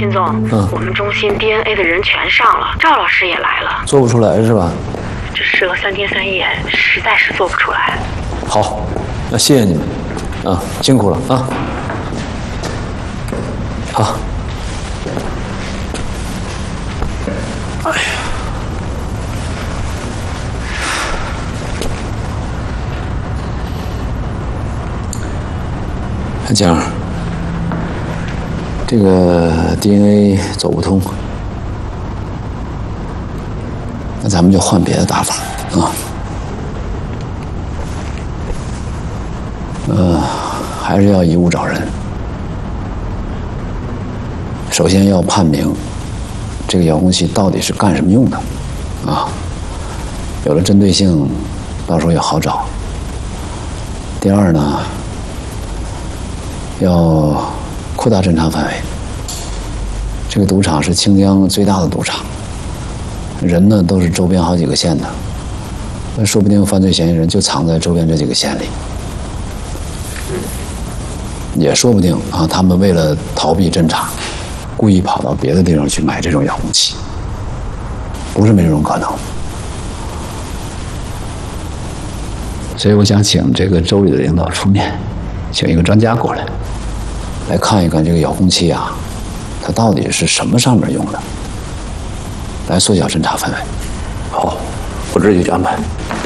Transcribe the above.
金总，我们中心 DNA 的人全上了，赵老师也来了。 做不出来是吧？ 这试了3天3夜，实在是做不出来。 好，那谢谢你们，啊，辛苦了啊。好。哎呀，江儿，这个 DNA 走不通，那咱们就换别的打法啊。还是要以物找人。首先要判明这个遥控器到底是干什么用的啊，有了针对性，到时候也好找。第二呢，要扩大侦查范围。这个赌场是清江最大的赌场，人呢都是周边好几个县的，那说不定犯罪嫌疑人就藏在周边这几个县里，也说不定啊，他们为了逃避侦查，故意跑到别的地方去买这种遥控器，不是没这种可能。所以我想请这个州里的领导出面，请一个专家过来，来看一看这个遥控器啊，它到底是什么上面用的，来缩小侦查范围。 好，我这就去安排。